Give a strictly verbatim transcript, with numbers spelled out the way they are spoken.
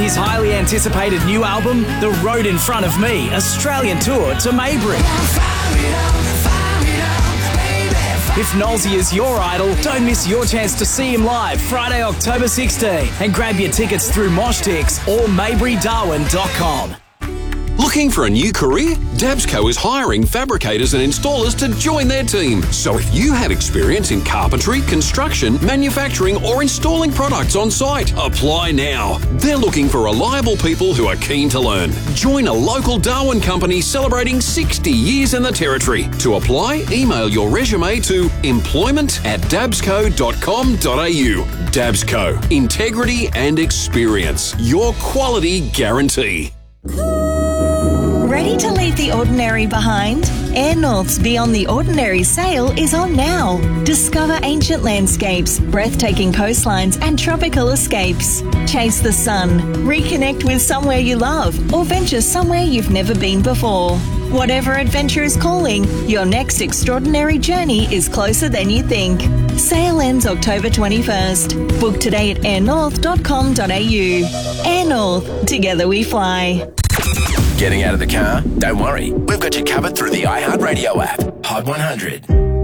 his highly anticipated new album, The Road in Front of Me, Australian tour to Maybury. If Nolsey is your idol, don't miss your chance to see him live Friday, October sixteenth, and grab your tickets through Moshtix or Maybury Darwin dot com. Looking for a new career? Dabsco is hiring fabricators and installers to join their team. So if you have experience in carpentry, construction, manufacturing or installing products on site, apply now. They're looking for reliable people who are keen to learn. Join a local Darwin company celebrating sixty years in the territory. To apply, email your resume to employment at dabsco dot com dot a u. Dabsco. Integrity and experience. Your quality guarantee. Ready to leave the ordinary behind? Air North's Beyond the Ordinary sale is on now. Discover ancient landscapes, breathtaking coastlines and tropical escapes. Chase the sun, reconnect with somewhere you love, or venture somewhere you've never been before. Whatever adventure is calling, your next extraordinary journey is closer than you think. Sale ends October twenty-first. Book today at air north dot com dot a u. Air North, together we fly. Getting out of the car? Don't worry. We've got you covered through the iHeartRadio app. Hot one hundred.